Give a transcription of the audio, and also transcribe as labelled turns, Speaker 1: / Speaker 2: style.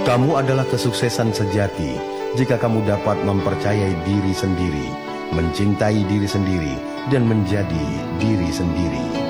Speaker 1: Kamu adalah kesuksesan sejati jika kamu dapat mempercayai diri sendiri, mencintai diri sendiri, dan menjadi diri sendiri.